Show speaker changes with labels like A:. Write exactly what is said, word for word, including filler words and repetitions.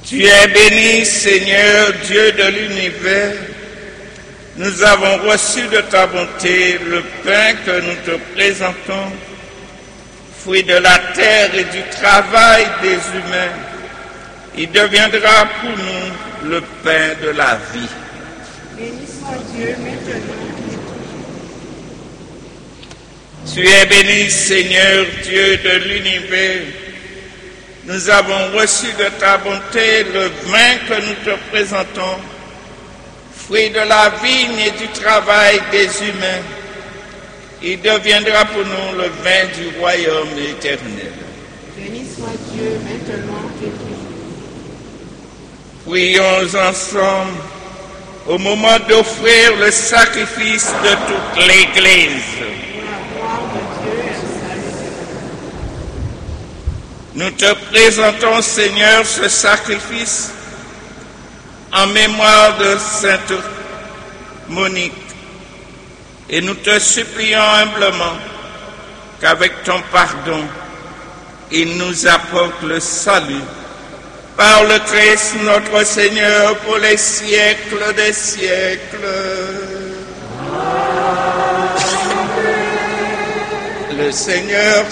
A: Tu es béni, Seigneur, Dieu de l'univers. Nous avons reçu de ta bonté le pain que nous te présentons, fruit de la terre et du travail des humains. Il deviendra pour nous le pain de la vie.
B: Béni soit Dieu maintenant et toujours.
A: Tu es béni, Seigneur, Dieu de l'univers. Nous avons reçu de ta bonté le vin que nous te présentons, fruit de la vigne et du travail des humains. Il deviendra pour nous le vin du royaume éternel.
B: Béni soit Dieu maintenant et toujours.
A: Prions ensemble au moment d'offrir le sacrifice de toute l'Église. Nous te présentons, Seigneur, ce sacrifice en mémoire de Sainte Monique et nous te supplions humblement qu'avec ton pardon, il nous apporte le salut par le Christ notre Seigneur pour les siècles des siècles. Le Seigneur